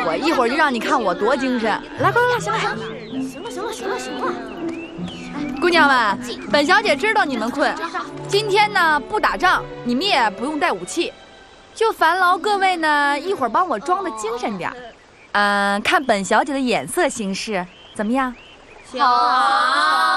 我，一会儿就让你看我多精神。来，快，行了。姑娘们，本小姐知道你们困，今天呢不打仗，你们也不用带武器，就烦劳各位呢一会儿帮我装的精神点。看本小姐的眼色行事，怎么样？ 好。